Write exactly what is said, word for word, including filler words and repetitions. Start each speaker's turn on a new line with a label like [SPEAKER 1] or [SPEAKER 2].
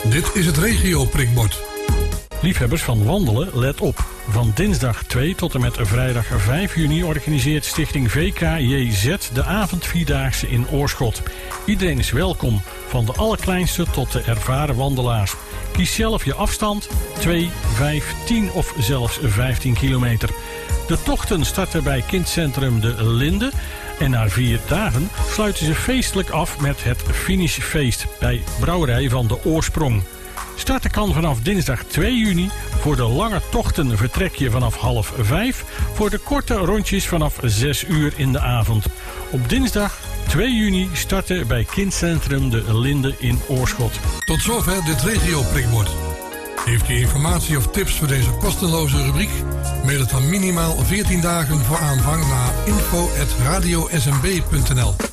[SPEAKER 1] Dit is het regio prikbord.
[SPEAKER 2] Liefhebbers van wandelen, let op. Van dinsdag twee tot en met vrijdag vijf juni organiseert Stichting V K J Z de avondvierdaagse in Oorschot. Iedereen is welkom, van de allerkleinste tot de ervaren wandelaars. Kies zelf je afstand, twee, vijf, tien of zelfs vijftien kilometer. De tochten starten bij kindcentrum De Linde en na vier dagen sluiten ze feestelijk af met het finishfeest bij Brouwerij van de Oorsprong. Starten kan vanaf dinsdag twee juni. Voor de lange tochten vertrek je vanaf half vijf. Voor de korte rondjes vanaf zes uur in de avond. Op dinsdag twee juni starten bij kindcentrum De Linde in Oorschot.
[SPEAKER 1] Tot zover dit regio prikbord. Heeft u informatie of tips voor deze kostenloze rubriek? Mail het dan minimaal veertien dagen voor aanvang naar info at radio s m b punt n l.